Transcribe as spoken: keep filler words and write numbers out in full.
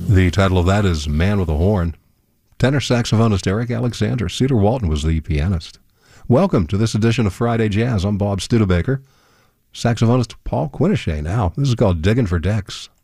The title of that is Man with a Horn. Tenor saxophonist Eric Alexander. Cedar Walton was the pianist. Welcome to this edition of Friday Jazz. I'm Bob Studebaker. Saxophonist Paul Quinichette now. This is called Digging for Decks.